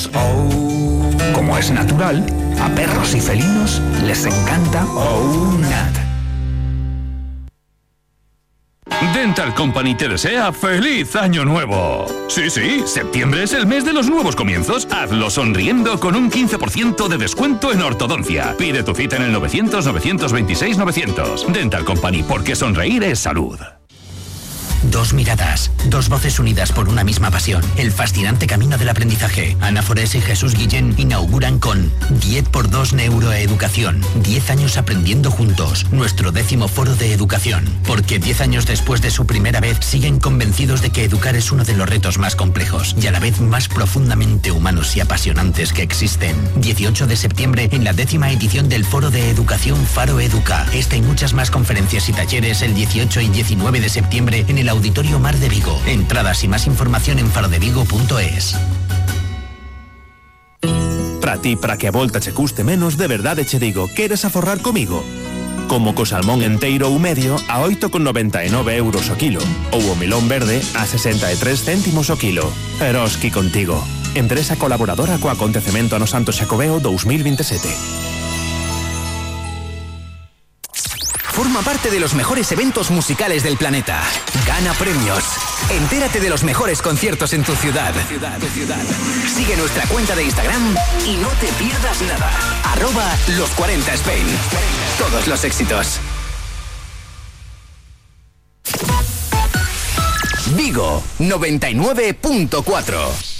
felinos. Oh. Como es natural, a perros y felinos les encanta OUNAT. Dental Company te desea ¡Feliz Año Nuevo! Sí, septiembre es el mes de los nuevos comienzos. Hazlo sonriendo con un 15% de descuento en ortodoncia. Pide tu cita en el 900-926-900. Dental Company, porque sonreír es salud. Dos miradas, dos voces unidas por una misma pasión. El fascinante camino del aprendizaje. Ana Forés y Jesús Guillén inauguran con 10x2 Neuroeducación. 10 años aprendiendo juntos. Nuestro 10º foro de educación. Porque 10 años después de su primera vez, siguen convencidos de que educar es uno de los retos más complejos y a la vez más profundamente humanos y apasionantes que existen. 18 de septiembre en la 10ª edición del Foro de Educación Faro Educa. Esta y muchas más conferencias y talleres el 18 y 19 de septiembre en el Auditorio Mar de Vigo. Entradas y más información en farodevigo.es. Para ti, para que a volta che custe menos, de verdade che digo, queres aforrar comigo? Como co salmón enteiro ou medio a 8,99 euros o kilo, ou o melón verde a 63 céntimos o kilo. Eroski contigo. Empresa colaboradora co acontecemento no Santo Xacobeo 2027. Forma parte de los mejores eventos musicales del planeta. Gana premios. Entérate de los mejores conciertos en tu ciudad. Sigue nuestra cuenta de Instagram y no te pierdas nada. @los40Spain. Todos los éxitos. Vigo 99.4.